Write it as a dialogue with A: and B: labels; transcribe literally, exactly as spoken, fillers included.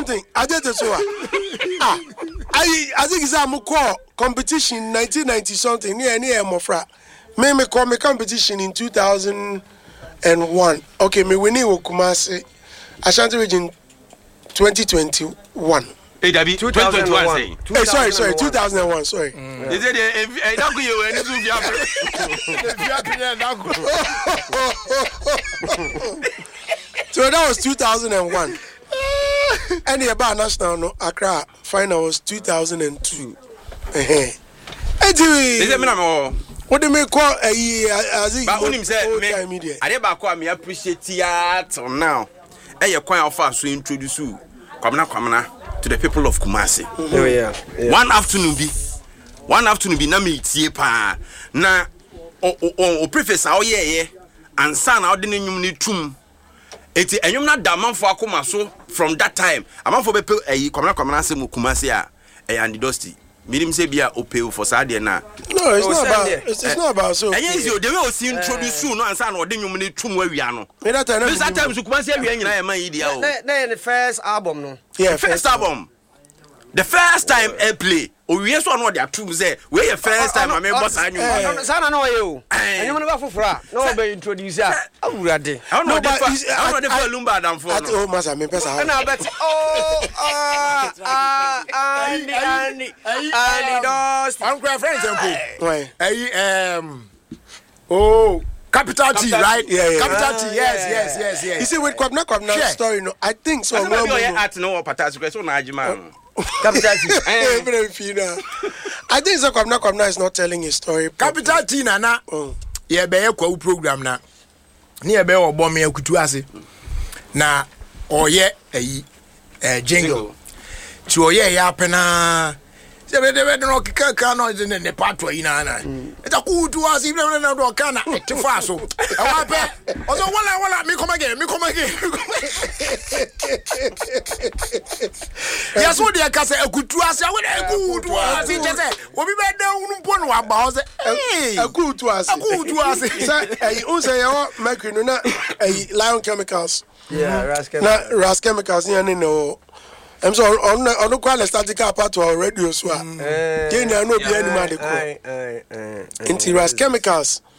A: something. I did this one. Ah, I I think it's a call competition nineteen ninety something. Near near Mofra. Me me call me competition in two thousand one. Okay, me winning Kumasi Ashanti region twenty twenty-one.
B: Hey, Dabi, two thousand twenty-one.
A: Hey, sorry, sorry, two thousand one. Sorry.
B: Mm. Is it a that you any
A: So that was two thousand one. And the about national no Accra final was two thousand two. Eh. Is
B: it me na
A: what do you call a year as it?
B: But unim say me I dey back me appreciate theater now. Eh ye kwan ofa so introduce you. Kwamna kwamna to the people of Kumasi.
C: Mm-hmm. Oh yeah, yeah.
B: One afternoon be one afternoon be na me tie pa na o o o professor o ye ye ansa na odi nyum ni tum eti enyum na da manfo akoma so from that time amanfo be eh kwamna kwamna se mu Kumasi a eh and dusty minim say bia opeu for Saturday na.
A: No, it's oh, not about it's, it's uh, not about so.
B: And yes, you the way we see introduce you no ansa na odi nyum ni tum awia no.
A: Me that time.
B: This time so Kumasi awia nyina e man yi dia o.
C: Na the first album no.
A: Yeah,
B: the first album. The first time I play, oh yes, one of the two say, we the first time I remember boss anyu.
C: Sana no you. And you never fufura. No be introduce ya. Awurade.
B: I don't know the I don't know the lumba down for.
A: Oh masa me pesa.
C: Na bet oh ah ah Andy Andy Andy Dust.
D: I'm quite friends and
A: Why?
D: Eh um oh Capital T, right?
A: Yeah, yeah.
D: Capital
C: Uh,
D: T, yes,
C: yeah,
D: yes,
C: yeah.
D: yes, yes.
A: You see, with Kwabna Kwabna
D: Sure.
A: story, no, I think so.
B: So well, you art no patas so na ajima.
C: Capital T.
A: I think so. Kwabna Kwabna is not telling his story.
D: Capital T na na. Ye be ye kwa program na. Ni ye be obo me akutu ase. Na oye eyi eh jingle. Ti oye ya pena. Se be de no kika ka no de ne patwa yi na na. Eta kutu ase bi na do ka na te fa so. E wa pe. Ozo wala wala me come again, me come again. Yes, what they can say akutu ase, we akutu ase. Je say, obi be da unu mpo no aba o say, eh
A: akutu ase.
D: Akutu ase.
A: Say, eh, un say you make no na eh Lion Chemicals.
C: Yeah, Ras Chemicals.
A: Na Ras Chemicals ni no. I'm so on on quite a static part to our radio so. Jane I know be any man dey call. Inti Ras Chemicals.